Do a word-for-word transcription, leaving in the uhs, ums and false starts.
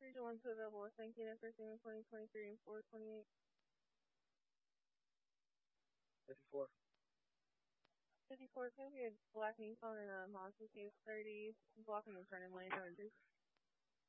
Region one two available. Thank you. First name twenty twenty-three and four twenty-eight. fifty-four. fifty-four, it's going to be a black Nissan and a Mazda C X thirty, blocking the turning lane, no injuries.